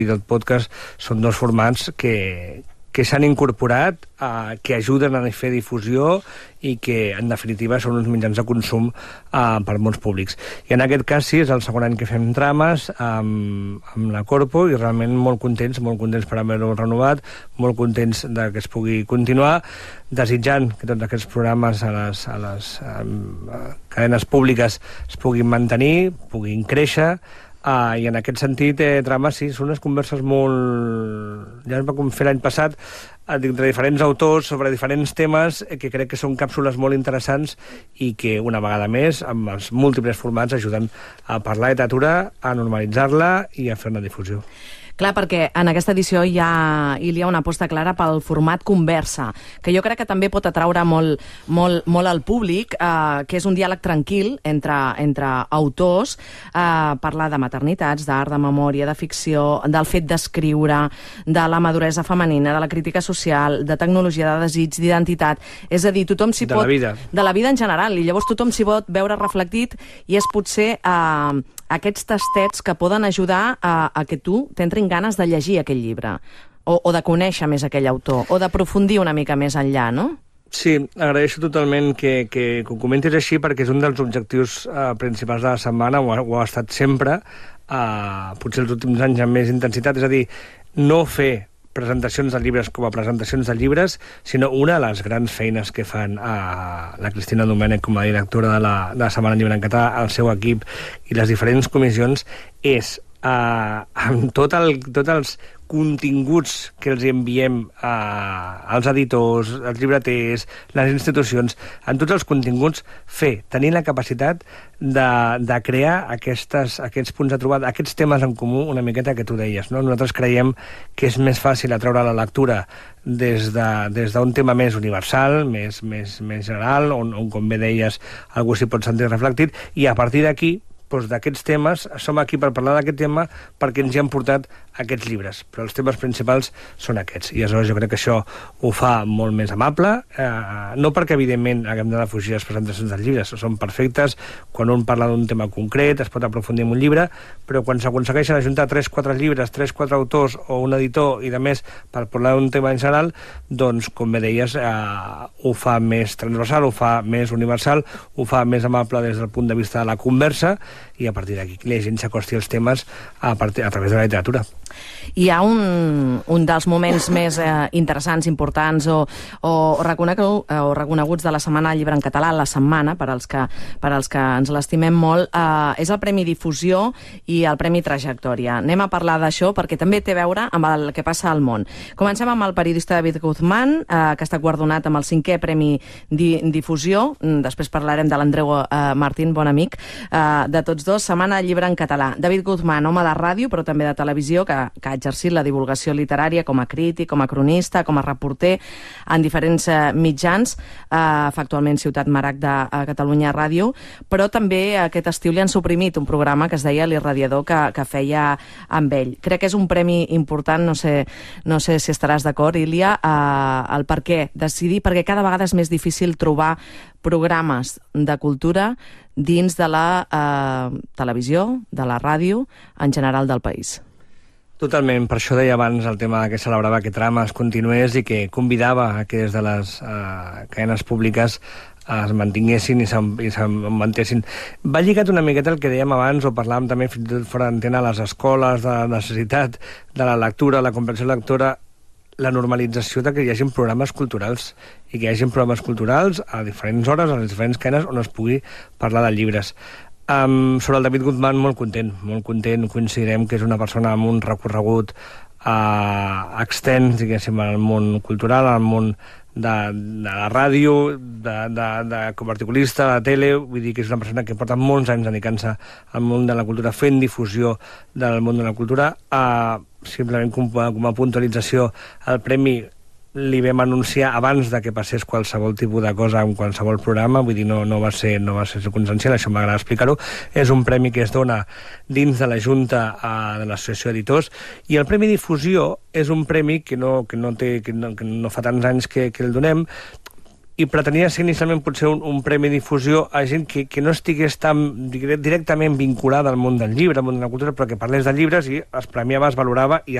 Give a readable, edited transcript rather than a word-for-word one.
i del podcast són dos formats que s'han incorporat, que ajuden a fer difusió i que, en definitiva, són uns mitjans de consum per molts públics. I en aquest cas, sí, és el segon any que fem trames amb la Corpo i realment molt contents per haver-ho renovat, molt contents que es pugui continuar, desitjant que tots aquests programes a les cadenes públiques es puguin mantenir, puguin créixer. I en aquest sentit, trames, sí, són unes converses molt... Ja es va fer l'any passat entre diferents autors sobre diferents temes que crec que són càpsules molt interessants i que, una vegada més, amb els múltiples formats ajuden a parlar de literatura, a normalitzar-la i a fer una difusió. Clar, perquè en aquesta edició hi ha una aposta clara pel format conversa, que jo crec que també pot atraure molt al públic, que és un diàleg tranquil entre autors, parlar de maternitats, d'art, de memòria, de ficció, del fet d'escriure, de la maduresa femenina, de la crítica social, de tecnologia, de desig, d'identitat. És a dir, tothom s'hi pot... De la vida en general, i llavors tothom s'hi pot veure reflectit i és potser aquests tastets que poden ajudar a que tu t'entrin ganes de llegir aquell llibre, o de conèixer més aquell autor, o d'aprofundir una mica més enllà, no? Sí, agraeixo totalment que ho comentis així, perquè és un dels objectius principals de la setmana, ho ha estat sempre, potser els últims anys amb més intensitat, és a dir, no fer presentacions de llibres com a presentacions de llibres, sinó una de les grans feines que fan la Cristina Domènech com a directora de la Setmana Llibre en Català, el seu equip i les diferents comissions, és amb tots els continguts que els enviem als editors, als llibreters, les institucions, en tots els continguts tenir la capacitat de crear aquests punts de trobada, aquests temes en comú, una miqueta que tu deies, no? Nosaltres creiem que és més fàcil atraure la lectura des d'un tema més universal, més general, on, com bé deies, algú s'hi pot sentir reflectit, i a partir d'aquí, d'aquests temes, som aquí per parlar d'aquest tema perquè ens hi han portat aquests llibres, però els temes principals són aquests, i aleshores jo crec que això ho fa molt més amable, no perquè evidentment haguem de defugir les presentacions dels llibres, són perfectes, quan un parla d'un tema concret es pot aprofundir en un llibre, però quan s'aconsegueixen ajuntar 3-4 llibres, 3-4 autors o un editor i de més per parlar d'un tema en general, doncs com bé deies, ho fa més transversal, ho fa més universal, ho fa més amable des del punt de vista de la conversa, i a partir d'aquí la gent s'acosti als temes a través de la literatura. Hi ha un dels moments més interessants, importants o reconeguts de la Setmana Llibre en Català, la setmana, per als que ens l'estimem molt, és el Premi Difusió i el Premi Trajectòria. Anem a parlar d'això perquè també té a veure amb el que passa al món. Comencem amb el periodista David Guzmán, que està guardonat amb el 5è Premi Difusió. Després parlarem de l'Andreu Martín, bon amic de tots dos. Setmana Llibre en Català. David Guzmán, home de ràdio, però també de televisió, que ha exercit la divulgació literària com a crític, com a cronista, com a reporter en diferents mitjans, fa actualment Ciutat Marac de Catalunya Ràdio, però també aquest estiu li han suprimit un programa que es deia L'Irradiador, que feia amb ell. Crec que és un premi important, no sé si estaràs d'acord, Ilia, el per què decidir, perquè cada vegada és més difícil trobar programes de cultura dins de la televisió, de la ràdio, en general del país. Totalment, per això deia abans el tema que celebrava que Trames continués i que convidava a que des de les cadenes públiques es mantinguessin i se'n mantessin. Va lligat una miqueta el que dèiem abans, o parlàvem també fins i tot fora d'antena, a les escoles, de la necessitat de la lectura, la comprensió lectora, la normalització de que hi hagi programes culturals i que hi hagi programes culturals a diferents hores, a les diferents cadenes on es pugui parlar de llibres. Sobre el David Guzmán, molt content, coincidirem que és una persona amb un recorregut extens, diguéssim, al món cultural, al món de la ràdio, com a articulista, de la tele, vull dir que és una persona que porta molts anys dedicant-se al món de la cultura, fent difusió del món de la cultura. Simplement com a puntualització, el premi li vam anunciar abans de que passés qualsevol tipus de cosa en qualsevol programa, vull dir, no va ser circumstancial, això m'agrada explicar-ho. És un premi que es dona dins de la Junta de l'Associació d'Editors, i el Premi Difusió és un premi que no fa tants anys que el donem, i pretenia ser inicialment potser un premi de difusió a gent que no estigués tan directament vinculada al món del llibre, al món de la cultura, però que parlés de llibres i es premiava, es valorava i